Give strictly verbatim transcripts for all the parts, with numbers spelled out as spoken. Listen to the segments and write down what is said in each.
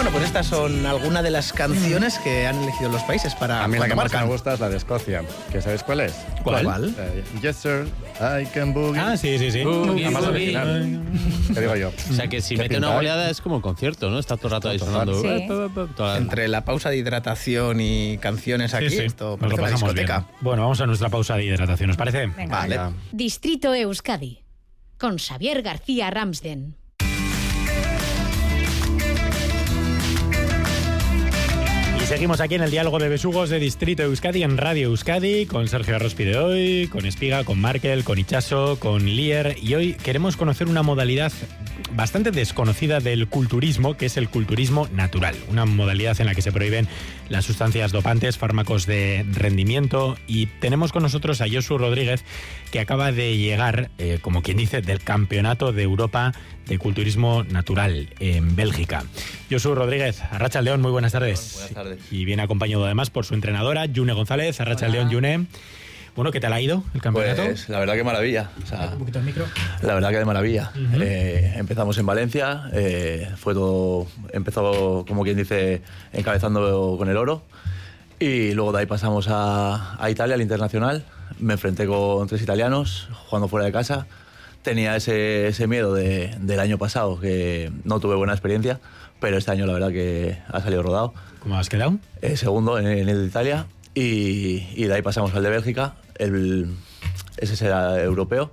Bueno, pues estas son algunas de las canciones que han elegido los países para... A mí la que más marcan. me gusta es la de Escocia. ¿Que sabes cuál es? ¿Cuál? ¿Cuál? Eh, yes, sir, I can boogie. Ah, sí, sí, sí. Boogie, La más boogie. original. ¿Qué digo yo? O sea que si ¿Qué mete una pinta hay? goleada es como un concierto, ¿no? Está todo el rato ahí Está todo el sonando. rato. Sí. Toda la- Entre la pausa de hidratación y canciones aquí, Sí, sí. esto Nos lo parece una pasamos bien. discoteca. Bueno, vamos a nuestra pausa de hidratación, ¿os parece? Venga. Vale. Venga. Distrito Euskadi, con Xavier García Ramsden. Y seguimos aquí en el diálogo de besugos de Distrito Euskadi en Radio Euskadi, con Sergio Arrospi de hoy, con Espiga, con Markel, con Ichaso, con Lier. Y hoy queremos conocer una modalidad bastante desconocida del culturismo, que es el culturismo natural. Una modalidad en la que se prohíben las sustancias dopantes, fármacos de rendimiento. Y tenemos con nosotros a Josu Rodríguez, que acaba de llegar, eh, como quien dice, del Campeonato de Europa de Culturismo Natural en Bélgica. Josu Rodríguez, Arratsaldeon, muy buenas tardes. Buenas tardes. Y viene acompañado además por su entrenadora, June González. Arratsaldeon, June. Bueno, ¿qué tal ha ido el campeonato? Pues la verdad que maravilla. O sea, Un poquito el micro. la verdad que de maravilla. Ujú. Eh, empezamos en Valencia, eh, fue todo, empezó como quien dice encabezando con el oro y luego de ahí pasamos a, a Italia, al internacional. Me enfrenté con tres italianos jugando fuera de casa. Tenía ese, ese miedo de, del año pasado que no tuve buena experiencia, pero este año la verdad que ha salido rodado. ¿Cómo has quedado? Eh, segundo en, en el de Italia y, y de ahí pasamos al de Bélgica, el, ese será europeo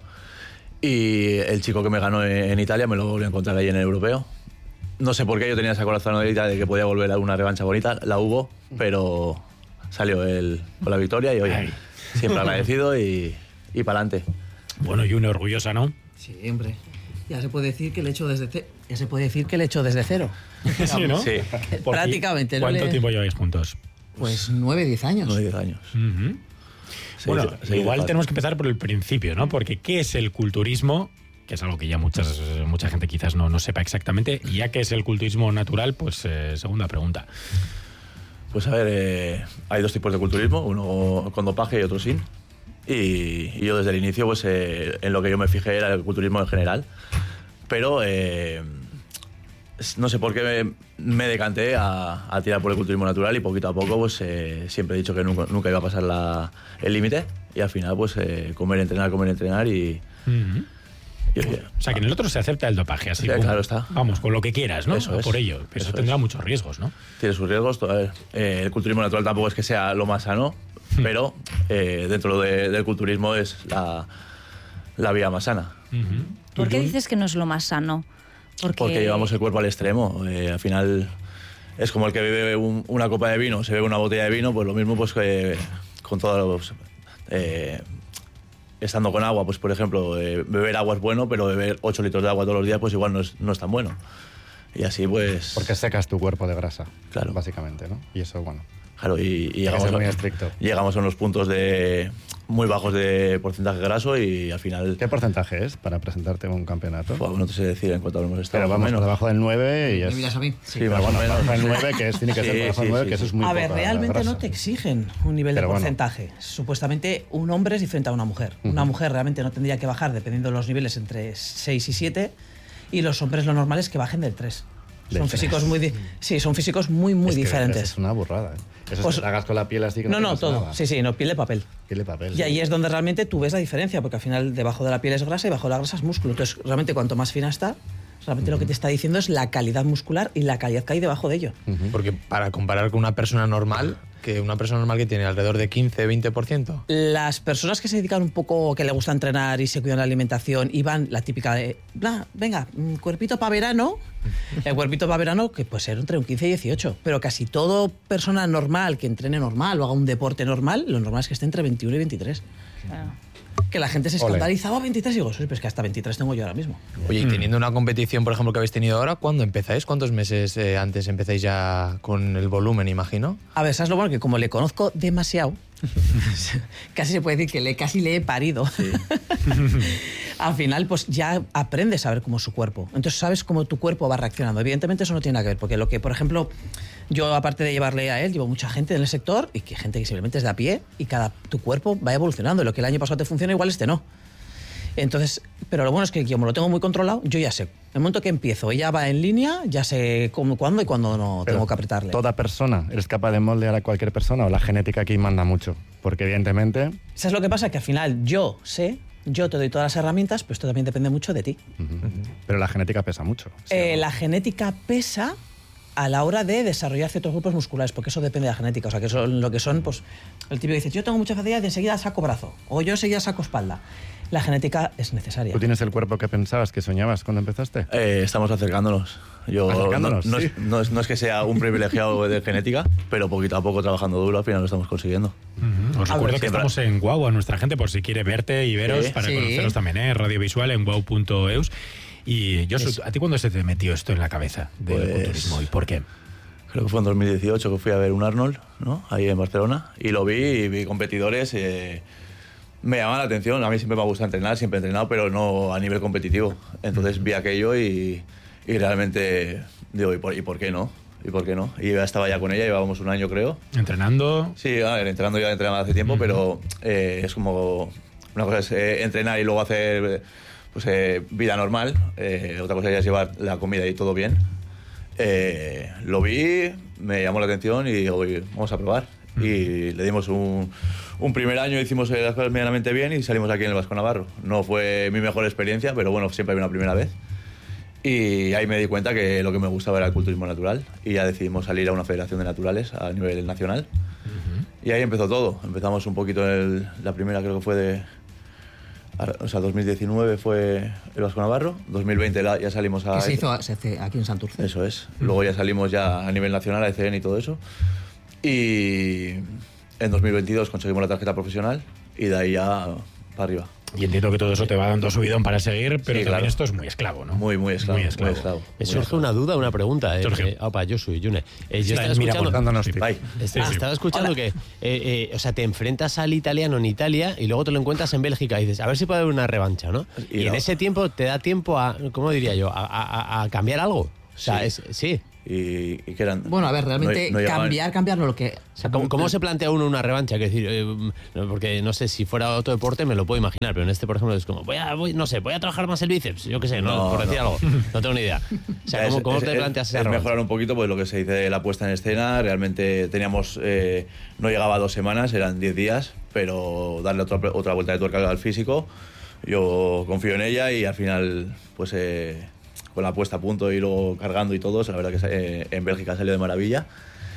y el chico que me ganó en, en Italia me lo volví a encontrar ahí en el europeo. No sé por qué yo tenía esa corazonadita de que podía volver a una revancha bonita, la hubo, pero salió él con la victoria y oye, Ay. siempre agradecido y, y para adelante. Bueno, June orgullosa, ¿no? Siempre. Ya se puede decir que le he hecho desde cero. Ya se puede decir que le he hecho desde cero. Sí, ¿no? Sí, Porque, Prácticamente, ¿no? ¿Cuánto Le- tiempo lleváis juntos? Pues nueve, diez años. nueve diez años. Ujú. Sí, Bueno, sí, sí, igual fácil. tenemos que empezar por el principio, ¿no? Porque ¿qué es el culturismo? Que es algo que ya muchas, mucha gente quizás no, no sepa exactamente. Y ya que es el culturismo natural, pues eh, segunda pregunta. Pues a ver, eh, hay dos tipos de culturismo, uno con dopaje y otro sin. Y, y yo desde el inicio, pues eh, en lo que yo me fijé era el culturismo en general. Pero eh, no sé por qué me, me decanté a, a tirar por el culturismo natural y poquito a poco, pues eh, siempre he dicho que nunca, nunca iba a pasar la, el límite. Y al final, pues eh, comer, entrenar, comer, entrenar y... Ujú. y oye, O sea, que en el otro se acepta el dopaje, así Sí, pum. claro está. Vamos, con lo que quieras, ¿no? Eso es. Por ello. Pero eso, Eso tendrá es. muchos riesgos, ¿no? tiene sus riesgos. to- eh, el culturismo natural tampoco es que sea lo más sano, pero eh, dentro de- del culturismo es la, la vía más sana. Ujú. ¿Por qué June? dices que no es lo más sano? Porque, Porque llevamos el cuerpo al extremo. Eh, al final es como el que bebe un- una copa de vino, se bebe una botella de vino, pues lo mismo pues que con todos los... eh, estando con agua, pues por ejemplo, eh, beber agua es bueno, pero beber ocho litros de agua todos los días, pues igual no es, no es tan bueno. Y así pues... Porque secas tu cuerpo de grasa, Claro. básicamente, ¿no? Y eso, bueno, Claro, y, y hay que llegamos, ser a, muy estricto. llegamos a unos puntos de muy bajos de porcentaje graso y al final... ¿Qué porcentaje es para presentarte a un campeonato? Pues, no te sé decir en cuánto hemos estado. Pero más o vamos, menos. por debajo del nueve y ¿Me es... miras a mí? Sí, Pero más o bueno, menos. por debajo del nueve, que es, tiene que ser Sí, por debajo del sí, nueve, sí, que eso sí. es muy A ver, poca realmente grasa. no te exigen un nivel Pero de bueno. porcentaje. Supuestamente un hombre es diferente a una mujer. Una mujer realmente no tendría que bajar, dependiendo de los niveles, entre seis y siete. Y los hombres lo normal es que bajen del tres. Del Son tres. físicos muy, di- sí, son físicos muy, muy Es que diferentes. eso es una burrada, ¿eh? Eso Pues- es que te hagas con la piel así que No, te no, pasa todo. nada. Sí, sí, no, piel de papel. Piel de papel. Y sí. ahí es donde realmente tú ves la diferencia, porque al final debajo de la piel es grasa y bajo de la grasa es músculo. Entonces, realmente cuanto más fina está, realmente lo que te está diciendo es la calidad muscular y la calidad que hay debajo de ello. Porque para comparar con una persona normal, que una persona normal que tiene alrededor de quince, veinte por ciento. Las personas que se dedican un poco, que le gusta entrenar y se cuidan la alimentación y van la típica de, "Bla, venga, mm, cuerpito para verano", el cuerpito para verano que puede ser entre un quince y dieciocho, pero casi todo persona normal que entrene normal o haga un deporte normal, lo normal es que esté entre veintiuno y veintitrés. Claro. Que la gente se Ole. escandaliza, oh, veintitrés, y digo, "Sí, pero es que hasta veintitrés tengo yo ahora mismo". Oye, y teniendo una competición, por ejemplo, que habéis tenido ahora, ¿cuándo empezáis? ¿Cuántos meses eh, antes empezáis ya con el volumen, imagino? A ver, ¿sabes lo bueno? Que como le conozco demasiado, casi se puede decir que le, casi le he parido. Al final, pues ya aprendes a ver cómo es su cuerpo. Entonces sabes cómo tu cuerpo va reaccionando. Evidentemente eso no tiene nada que ver, porque lo que, por ejemplo, yo aparte de llevarle a él, llevo mucha gente en el sector y que gente que simplemente es de a pie y cada tu cuerpo va evolucionando. Lo que el año pasado te funciona, igual este no. Entonces, pero lo bueno es que como lo tengo muy controlado, yo ya sé. En el momento que empiezo, ella va en línea, ya sé cómo, cuándo y cuándo no Pero tengo que apretarle. ¿Toda persona eres capaz de moldear a cualquier persona o la genética aquí manda mucho? Porque evidentemente... ¿Sabes lo que pasa? Que al final yo sé, yo te doy todas las herramientas, pero esto también depende mucho de ti. Uh-huh. Pero la genética pesa mucho. Eh, la genética pesa a la hora de desarrollar ciertos grupos musculares, porque eso depende de la genética. O sea, que son lo que son, pues, el típico dice, yo tengo mucha facilidad y enseguida saco brazo, o yo enseguida saco espalda. La genética es necesaria. ¿Tú tienes el cuerpo que pensabas, que soñabas cuando empezaste? Eh, estamos acercándonos. Yo, Acercándonos, no, no, sí. es, no, es, no es que sea un privilegiado de genética, pero poquito a poco trabajando duro al final lo estamos consiguiendo. Uh-huh. Os recuerdo ver, que siempre- estamos en Guau, a nuestra gente, por si quiere verte y veros, Sí, para sí. conoceros también, ¿eh? Radiovisual en guau punto eus. Y yo, ¿a ti cuándo se te metió esto en la cabeza del Pues- culturismo y por qué? Creo que fue en dos mil dieciocho que fui a ver un Arnold, ¿no? Ahí en Barcelona, y lo vi y vi competidores. Eh, me llama la atención. A mí siempre me ha gustado entrenar, siempre he entrenado, pero no a nivel competitivo. Entonces vi aquello y, y realmente digo, ¿y por, ¿y por qué no? ¿Y por qué no? Y ya estaba ya con ella, llevábamos un año, creo. Entrenando. Sí, a ver, entrenando ya entrenaba hace tiempo, pero eh, es como... Una cosa es eh, entrenar y luego hacer pues, eh, vida normal. Eh, otra cosa ya es llevar la comida y todo bien. Eh, lo vi, me llamó la atención y digo, "Oye, vamos a probar". Y le dimos un, un primer año, hicimos eh, las cosas medianamente bien y salimos aquí en el Vasco Navarro. No fue mi mejor experiencia, pero bueno, siempre hay una primera vez. Y ahí me di cuenta que lo que me gustaba era el culturismo natural y ya decidimos salir a una federación de naturales a nivel nacional. Y ahí empezó todo. Empezamos un poquito, en el- la primera creo que fue de... O sea, dos mil diecinueve fue el Vasco Navarro, dos mil veinte la- ya salimos a... Que se hizo se hace aquí en Santurce. Eso es. Luego ya salimos ya a nivel nacional, a E C N y todo eso. Y en dos mil veintidós conseguimos la tarjeta profesional y de ahí ya para arriba. Y entiendo que todo eso te va dando subidón para seguir, pero Sí, también claro. esto es muy esclavo, ¿no? Muy, muy esclavo. Muy esclavo. muy esclavo, Me muy surge esclavo. una duda, una pregunta. Eh, Sergio. eh, opa, yo soy Yune. Eh, yo Está estaba en Mira, escuchando, dándonos tips. Bye. Sí, Ah, sí. estaba escuchando que, eh, eh, o sea, te enfrentas al italiano en Italia y luego te lo encuentras en Bélgica y dices, a ver si puede haber una revancha, ¿no? Y Y, en no. ese tiempo te da tiempo a, ¿cómo diría yo? A, a- a cambiar algo. O sea, Sí. es, sí. Y, y que eran... Bueno, a ver, realmente no- no llegaban- cambiar, cambiar no lo que... O sea, ¿cómo, cómo se plantea uno una revancha? Que decir, eh, no, porque no sé, si fuera otro deporte me lo puedo imaginar, pero en este, por ejemplo, es como, voy a, voy, no sé, voy a trabajar más el bíceps, yo qué sé, no, No, por decir no. algo. No tengo ni idea. O sea, Es- ¿cómo, cómo es- te es- planteas esa es revancha? mejorar un poquito pues lo que se dice la puesta en escena. Realmente teníamos, eh, no llegaba a dos semanas, eran diez días, pero darle otra, otra vuelta de tuerca al físico. Yo confío en ella y al final, pues eh, con la puesta a punto y luego cargando y todo, la verdad que eh, en Bélgica salió de maravilla.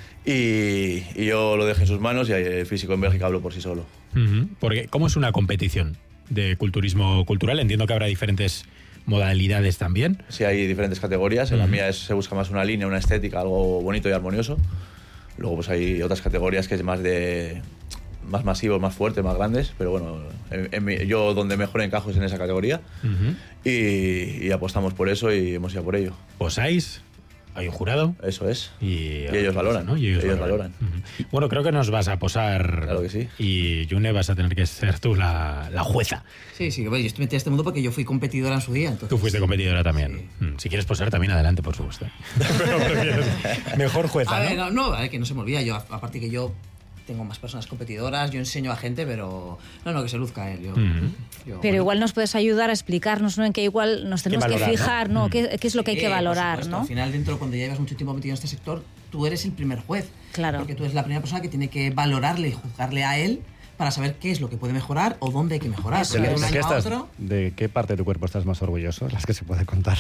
Y, y yo lo dejé en sus manos y el físico en Bélgica habló por sí solo. Ujú. Porque, ¿cómo es una competición de culturismo cultural? Entiendo que habrá diferentes modalidades también. Sí, hay diferentes categorías. En la mía es- se busca más una línea, una estética, algo bonito y armonioso. Luego pues hay otras categorías que es más de más masivos, más fuertes, más grandes. Pero bueno, en- en mi- yo donde mejor encajo es en esa categoría. Ujú. Y, y apostamos por eso y hemos ido por ello. Posáis, hay un jurado. Eso es. Y, Y ellos valoran, ¿no? Y ellos, ellos valoran. valoran. Ujú. Bueno, creo que nos vas a posar. Claro que sí. Y Yune, vas a tener que ser tú la, la jueza. Sí, sí, bueno, yo estoy metida en este mundo porque yo fui competidora en su día. Entonces, Tú fuiste competidora también. Mm, Si quieres posar también, adelante, por supuesto. Pero prefieres mejor jueza, A ver, ¿no? no, no, a ver, que no se me olvida. Yo, aparte que yo tengo más personas competidoras, yo enseño a gente, pero no, no, que se luzca él. Yo, Ujú. yo- Pero igual nos puedes ayudar a explicarnos, ¿no? En que igual nos tenemos que valorar, ¿no? fijar, ¿no? ¿Qué, qué es lo que hay Sí, que por valorar, supuesto. ¿no? Al final, dentro, cuando ya llevas mucho tiempo metido en este sector, tú eres el primer juez. Claro. Porque tú eres la primera persona que tiene que valorarle y juzgarle a él para saber qué es lo que puede mejorar o dónde hay que mejorar. Eso Porque es. de un ¿De qué, año a estás- otro, ¿De qué parte de tu cuerpo estás más orgulloso? Las que se puede contar.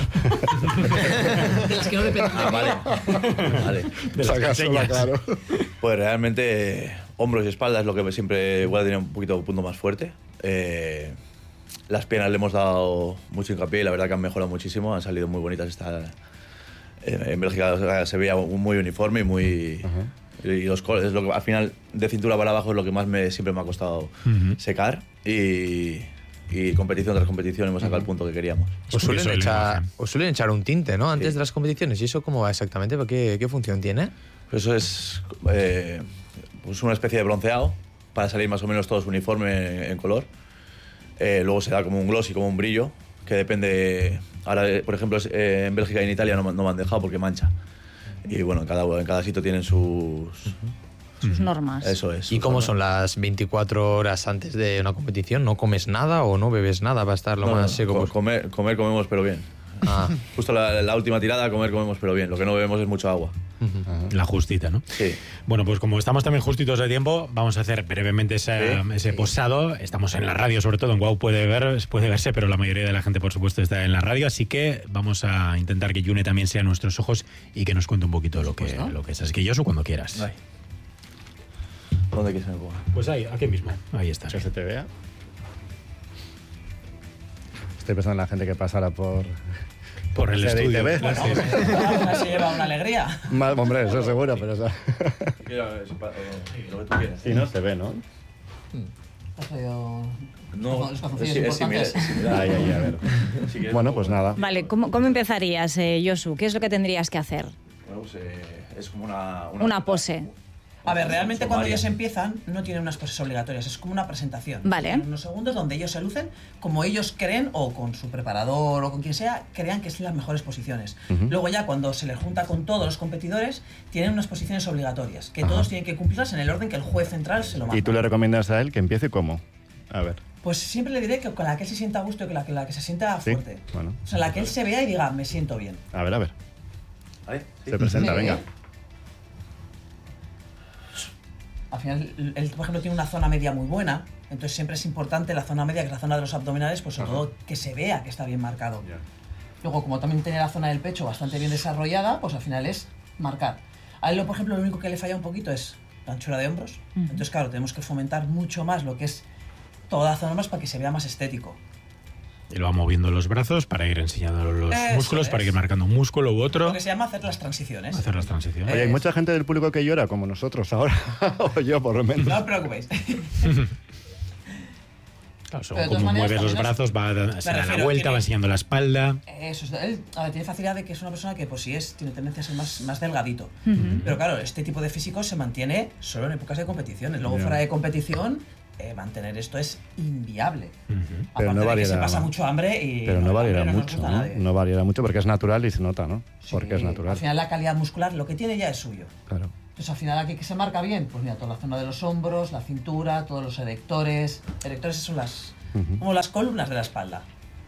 de las que no dependen de Ah, mí. vale. Vale. De las que enseñas. Pues realmente eh, hombros y espaldas es lo que siempre igual tenía un poquito un punto más fuerte. Eh, las piernas le hemos dado mucho hincapié y la verdad que han mejorado muchísimo, han salido muy bonitas. Esta, eh, en Bélgica o sea, se veía muy uniforme y muy... Y los col- es lo que, al final, de cintura para abajo es lo que más me, siempre me ha costado Ujú. secar y, y competición tras competición hemos sacado el punto que queríamos. Os suelen, Eso es la echar, imagen. os suelen echar un tinte, ¿no? Antes Sí. de las competiciones. ¿Y eso cómo va exactamente? ¿Qué, qué función tiene? Eso es eh, pues una especie de bronceado para salir más o menos todos uniforme en color. Eh, luego se da como un gloss y como un brillo, que depende... Ahora, eh, por ejemplo, es- eh, en Bélgica y en Italia no, me- no me han dejado porque mancha. Y bueno, en cada, en cada sitio tienen sus, sus normas. Eso es. ¿Y cómo son las veinticuatro horas antes de una competición? ¿No comes nada o no bebes nada para estar lo No, más no, seco? co- posible? comer, comer comemos pero bien. Ah, Justo la, la última tirada, comer comemos pero bien. Lo que no bebemos es mucho agua. La justita, ¿no? Sí. Bueno, pues como estamos también justitos de tiempo, vamos a hacer brevemente ese, Sí. ese posado. Estamos en la radio, sobre todo en Guau puede ver, puede verse, pero la mayoría de la gente, por supuesto, está en la radio. Así que vamos a intentar que Yune también sea nuestros ojos y que nos cuente un poquito lo que, lo que es. Así que Josu, cuando quieras. Ay. ¿Dónde quieres que me ponga? Pues ahí, aquí mismo. Ahí estás. Que se te vea. Estoy pensando en la gente que pasara por... Por el C D I estudio. T V. Claro, sí. Ahora se lleva una alegría. Mal, hombre, eso seguro, pero... o sea, Mira, es pa- o- lo que tú quieras. sí, no se ve, ¿no? ¿Has traído No, los calzoncillos es, es similar. importantes? es similar. Ay, ay, a ver. Si quieres, Bueno, me pues pongo. nada. Vale, ¿cómo, cómo empezarías, eh, Josu? ¿Qué es lo que tendrías que hacer? Bueno, pues eh, es como una... Una pose. A ver, realmente cuando Sumaria. ellos empiezan no tienen unas poses obligatorias, es como una presentación. Vale. Tienen unos segundos donde ellos se lucen como ellos creen, o con su preparador o con quien sea, crean que es las mejores posiciones. Luego ya cuando se les junta con todos los competidores, tienen unas posiciones obligatorias, que todos tienen que cumplirlas en el orden que el juez central se lo manda. ¿Y tú le recomiendas a él que empiece cómo? A ver. Pues siempre le diré que con la que él se sienta a gusto y con la que, la que se sienta ¿Sí? fuerte. Bueno. O sea, la que él se vea y diga, me siento bien. A ver, a ver. ¿Vale? Sí. Se presenta, Sí. venga. Al final, él, por ejemplo, tiene una zona media muy buena, entonces siempre es importante la zona media, que es la zona de los abdominales, pues sobre Ajá. todo que se vea que está bien marcado. Ya. Luego, como también tiene la zona del pecho bastante bien desarrollada, pues al final es marcar. A él, por ejemplo, lo único que le falla un poquito es la anchura de hombros. Entonces, claro, tenemos que fomentar mucho más lo que es toda la zona más para que se vea más estético. Y lo va moviendo los brazos para ir enseñando los Eso músculos, es. para ir marcando un músculo u otro. Lo que se llama hacer las transiciones. Hacer las transiciones. Oye, hay Eh, mucha gente del público que llora, como nosotros ahora. O yo, por lo menos. No os preocupéis. Claro, según pero de todas cómo maneras, mueves los también es- brazos, va, a- se da la refiero, vuelta, tiene- va enseñando la espalda. Eso es, él a ver, tiene facilidad de que es una persona que, pues sí, es, tiene tendencia a ser más, más delgadito. Pero claro, este tipo de físico se mantiene solo en épocas de competiciones. Luego, Ya. fuera de competición, eh, mantener esto es inviable. Pero Aparte no de que variará, se pasa ¿no? mucho hambre y. Pero no el variará hambre nos mucho, gusta a ¿no? nadie. No variará mucho porque es natural y se nota, ¿no? Sí, Porque es natural. Al final, la calidad muscular, lo que tiene ya es suyo. Claro. Entonces, al final, aquí que se marca bien, pues mira, toda la zona de los hombros, la cintura, todos los erectores. Erectores son las. Ujú. como las columnas de la espalda.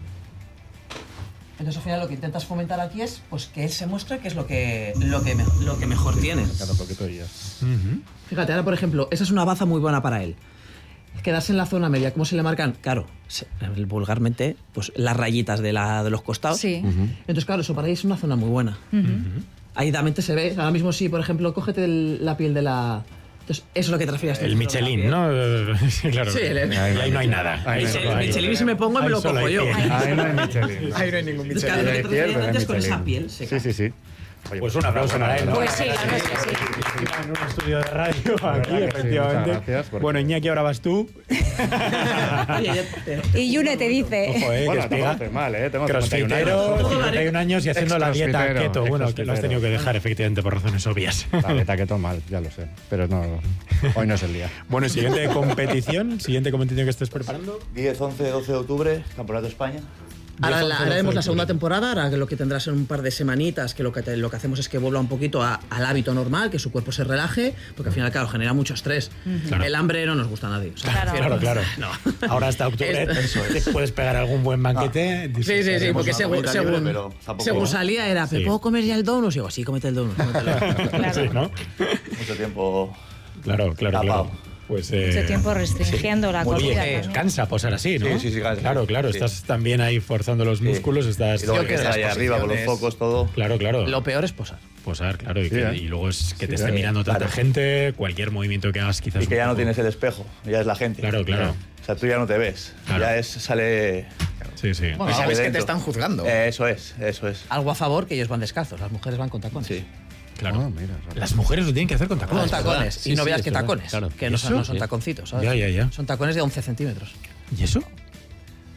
Entonces, al final, lo que intentas fomentar aquí es pues que él se muestre que es lo que, lo que, me- lo que mejor tiene. Cada poquito y ya. Ujú. Fíjate, ahora, por ejemplo, esa es una baza muy buena para él. Quedarse en la zona media, ¿cómo se le marcan? Claro, se- vulgarmente, pues las rayitas de, la, de los costados. Sí. Entonces, claro, eso para él es una zona muy buena. Ahí realmente se ve. Ahora mismo, sí, por ejemplo, cógete el- la piel de la. Entonces, eso es lo que te refieres. El Michelin, ¿no? Sí, claro. Sí, el- Y ahí no hay nada. Ahí Ahí no- solo El hay- Michelin, si me pongo, me ahí lo solo cojo hay yo. piel. Ahí no hay Michelin. Ahí no hay ningún Entonces, claro, Michelin. lo que Hay te piel, refieres pero hay antes con esa Michelin. piel seca. Sí, sí, sí. Oye, Pues un aplauso para él, ¿no? Pues sí, la verdad es que sí. En un estudio de radio aquí, verdad que sí, efectivamente. muchas gracias, porque- Bueno, Iñaki, ahora vas tú. Oye, ya te- Y Yune te dice. Ojo, eh, Bueno, que tampoco espiga. estoy mal, ¿eh? Tengo cincuenta y un Crossfitero, años. cincuenta y un años y haciendo la dieta Ex-crossfitero, keto. Bueno, que lo has ex-crossfitero. tenido que dejar, efectivamente, por razones obvias. La dieta keto mal, ya lo sé. Pero no, hoy no es el día. Bueno, siguiente competición, siguiente competición que estés preparando. diez, once, doce de octubre, Campeonato de España. Ahora, diez, la- once, ahora haremos doce la de segunda octubre. temporada, ahora que lo que tendrás en un par de semanitas, que lo que, te- lo que hacemos es que vuelva un poquito a- al hábito normal, que su cuerpo se relaje, porque al final, claro, genera mucho estrés. Claro. El hambre no nos gusta a nadie. o sea, Claro. Claro, claro. No. Ahora hasta octubre te puedes pegar algún buen banquete. Sí, sí, sí, disfrutaremos. porque una según, comida según, libre, pero tampoco- según salía era, ¿me Sí. puedo comer ya el donut? Y digo, sí, cómete el donut. cómetelo". Sí, ¿no? Mucho tiempo. Claro, claro, Tapado. claro. Pues, eh, Mucho tiempo restringiendo la Oye, comida eh, también. cansa posar así, ¿no? Sí, sí, sí, cansa. Claro, claro, Sí. estás también ahí forzando los músculos, estás... Y luego hay que Creo que estar ahí las arriba con los posiciones- focos, todo. Claro, claro. Lo peor es posar. Posar, claro, y, Sí, que- ¿eh? y luego es que te Sí, esté ¿eh? mirando tanta Claro. gente, cualquier movimiento que hagas quizás... Y que un ya no poco- tienes el espejo, ya es la gente. Claro, claro. O sea, tú ya no te ves. Claro. Ya es, sale. Sí, sí. Bueno, sale sabes que te dentro. están juzgando. Eh, eso es, eso es. Algo a favor, que ellos van descalzos, las mujeres van con tacones. Sí. Claro. Ah, mira, es verdad. Las mujeres lo tienen que hacer con Con tacones. tacones. Sí, y no sí, veas es que verdad, tacones. claro. Que no son, ¿Eso? no son Sí. taconcitos, ¿sabes? Ya, ya, ya. Son tacones de once centímetros. ¿Y eso?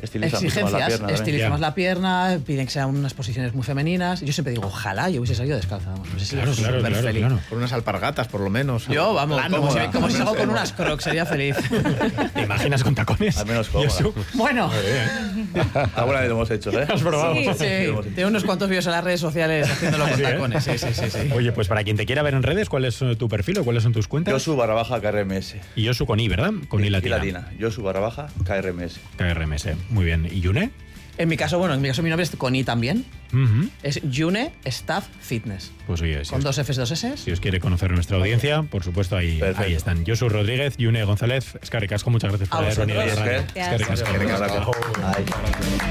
Estilizan mucho más la exigencias, pierna, ¿eh? estilizamos Ya. la pierna, piden que sean unas posiciones muy femeninas. Yo siempre digo, ojalá yo hubiese salido descalza. Vamos, pues Claro, sería claro, súper claro, feliz. claro. Con unas alpargatas, por lo menos. Yo, vamos, Plano, como si, moda. como si salgo con Cómoda. unas crocs, sería feliz. ¿Te imaginas con tacones? Al menos cómoda. Yosu. Bueno, Alguna vez lo hemos hecho, ¿eh? Has probado. Sí. sí, tengo unos cuantos vídeos en las redes sociales haciéndolo con Sí, ¿eh? tacones. Sí, sí, sí, sí. Oye, pues para quien te quiera ver en redes, ¿cuál es eh, tu perfil o cuáles son tus cuentas? Yosu barra baja K R M S. Y Yosu con I, ¿verdad? Con I latina. Y latina. Yosu barra baja K R M S. K R M S. Muy bien. ¿Y Yune? En mi caso, bueno, en mi caso mi nombre es con I también. Ujú. Es Yune Staff Fitness. Pues oye, si Con os, dos Fs, dos S. si os quiere conocer nuestra audiencia, por supuesto, ahí, Perfecto. ahí están. Yosu Rodríguez, Yune González, Escarri Casco, muchas gracias por A haber vosotros. venido. a la radio. Gracias. Escarri Casco. Ay.